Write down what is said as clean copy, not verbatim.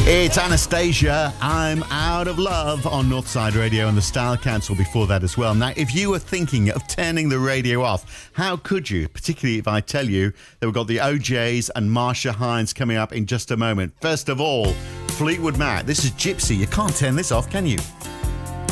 It's Anastasia, I'm Out of Love on Northside Radio and the Style Council before that as well. Now, if you were thinking of turning the radio off, how could you? Particularly if I tell you that we've got the OJs and Marsha Hines coming up in just a moment. First of all, Fleetwood Mac. This is Gypsy. You can't turn this off, can you?